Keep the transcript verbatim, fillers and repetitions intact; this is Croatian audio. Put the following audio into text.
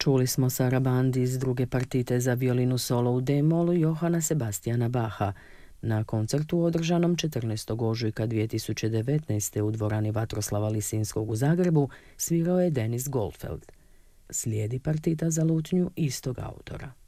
Čuli smo Sarabandi iz druge partite za violinu solo u D-molu Johana Sebastiana Bacha na koncertu održanom četrnaestog ožujka dvije tisuće devetnaeste. u dvorani Vatroslava Lisinskog u Zagrebu svirao je Denis Goldfeld. Slijedi partita za lutnju istog autora.